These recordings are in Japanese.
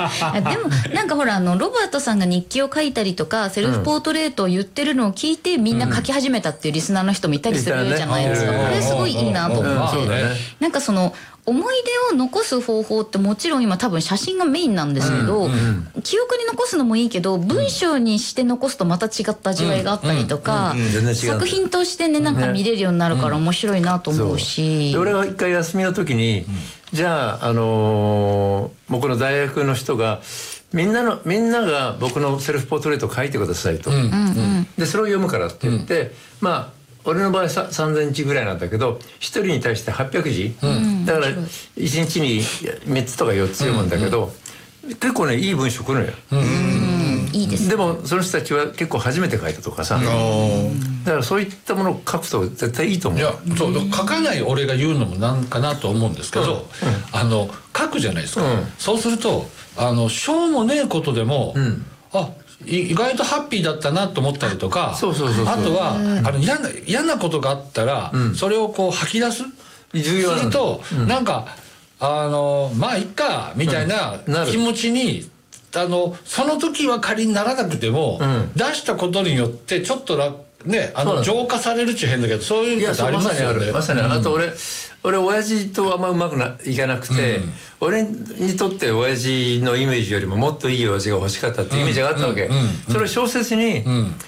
でもなんかほらロバートさんが日記を書いたりとかセルフポートレートを言ってるのを聞いてみんな書き始めたっていうリスナーの人もいたりするじゃないですか。これすごいいいなと思って、なんかその思い出を残す方法ってもちろん今多分写真がメインなんですけど、記憶に残すのもいいけど文章にして残すとまた違った味わいがあったりとか、作品としてねなんか見れるようになるから面白いなと思うし、 俺が一回休みの時に、じゃあ僕の大学の人がみんなが僕のセルフポートレートを書いてくださいと、でそれを読むからって言って、まあ俺の場合は3000字ぐらいなんだけど1人に対して800字、だから1日に3つとか4つ読むんだけど、結構ねいい文章来るのよ。 いいですね。 でもその人たちは結構初めて書いたとかさ、だからそういったものを書くと絶対いいと思う。 いやそう書かない俺が言うのもなんかなと思うんですけど、書くじゃないですか、そうするとしょうもねえことでも、意外とハッピーだったなと思ったりとか、あとは嫌なことがあったら、それをこう吐き出す重要すると、なんかまあいっかみたいな気持ちにその時は仮にならなくても、出したことによってちょっとね浄化されるっちゅう変だけど、そういうことありますよね。 まさにあと俺親父とあんまうまくいかなくて、俺にとって親父のイメージよりももっといい親父が欲しかったっていうイメージがあったわけ。それを小説に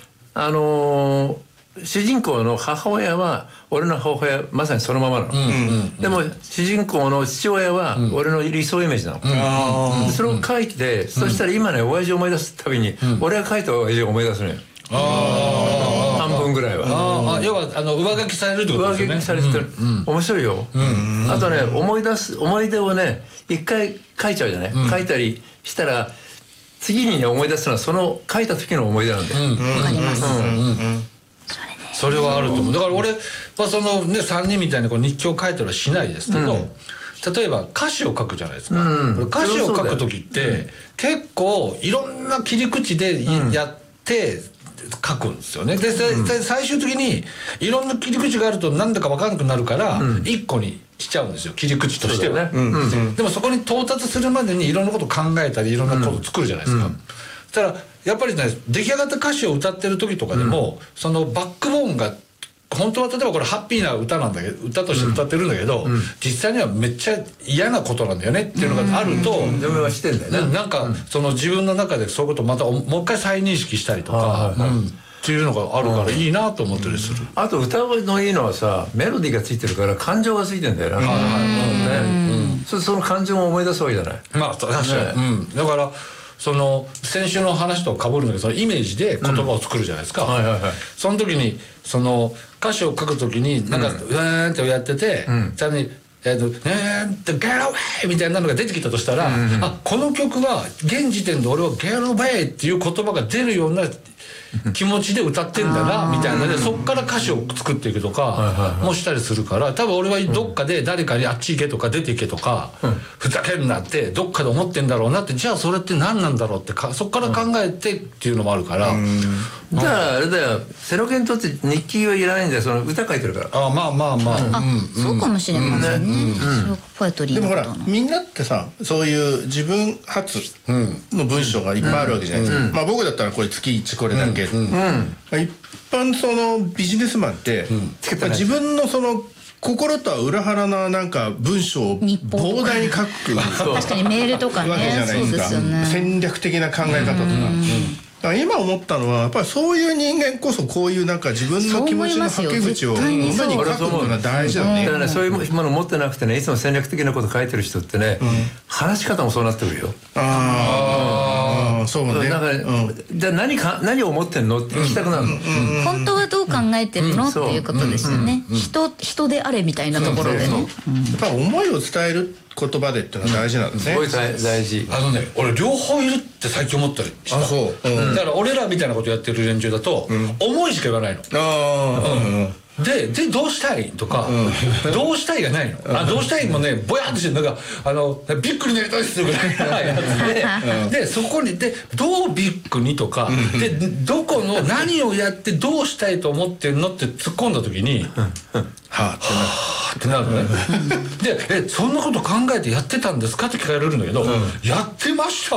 主人公の母親は俺の母親まさにそのままなの。でも主人公の父親は俺の理想イメージなの。それを書いて、そしたら今ね親父を思い出すたびに俺が書いた親父を思い出すのよ。半分ぐらいは。 要は上書きされるってことですよね。 上書きされてる。面白いよ。あとね思い出をね一回書いちゃうじゃない。書いたりしたら次にね思い出すのはその書いた時の思い出なんだよ。 わかります。 それはあると思う。だから俺はそのね3人みたいに日記を書いたりはしないですけど、例えば歌詞を書くじゃないですか。歌詞を書く時って結構いろんな切り口でやって書くんですよね。で最終的にいろんな切り口があるとなんだか分からなくなるから1個にしちゃうんですよ、切り口としては。でもそこに到達するまでにいろんなことを考えたりいろんなことを作るじゃないですか。そしたらやっぱりね出来上がった歌詞を歌ってる時とかでも、そのバックボーンが本当は例えばこれハッピーな歌なんだけど歌として歌ってるんだけど、実際にはめっちゃ嫌なことなんだよねっていうのがあると、なんかその自分の中でそういうことをまたもう一回再認識したりとかっていうのがあるからいいなと思ったりする。 あと歌のいいのはさメロディーがついてるから感情がついてるんだよな。その感情も思い出すわけじゃない。 まあ確かに。だからその先週の話と被るんだけど、そのイメージで言葉を作るじゃないですか。その時にその歌詞を書く時になんかうーんってやってて、さらにゲロウェイみたいなのが出てきたとしたら、この曲は現時点で俺はゲロウェイっていう言葉が出るような気持ちで歌ってんだなみたいなで、そっから歌詞を作っていくとかもしたりするから、多分俺はどっかで誰かにあっち行けとか出て行けとかふざけんなってどっかで思ってんだろうなって、じゃあそれって何なんだろうってそっから考えてっていうのもあるから。 だからあれだよ、セロケンにとって日記はいらないんだよ、その歌書いてるから。 まあそうかもしれませんね。ポエトリー。 でもほらみんなってさ、そういう自分発の文章がいっぱいあるわけじゃないですか。まあ僕だったらこれ月1これだけ。一般そのビジネスマンって自分のその心とは裏腹ななんか文章を膨大に書く確かにメールとかね、 わけじゃないですか。戦略的な考え方とか。だから今思ったのはやっぱりそういう人間こそこういうなんか自分の気持ちのはけ口を馬に書くのが大事だね。 だからね、そういうもの持ってなくてね、いつも戦略的なこと書いてる人ってね、話し方もそうなってくるよ。そうね。だからじゃあ何を思ってんのって聞きたくなるの。 本当はどう考えてるのっていうことですよね。人であれみたいなところでね。やっぱ思いを伝える言葉でってのは大事なんですね。 すごい大事。 俺両方いるって最近思ったりした。だから俺らみたいなことやってる連中だと思いしか言わないの。でどうしたいとか、どうしたいがないの。どうしたいもねぼやっとしてなんかビッグになりたいっすぐらいなやつで、そこにでどうビッグにとかでどこの何をやってどうしたいと思ってんのって突っ込んだ時にはぁってなるのね。でそんなこと考えてやってたんですかって聞かれるんだけど、やってました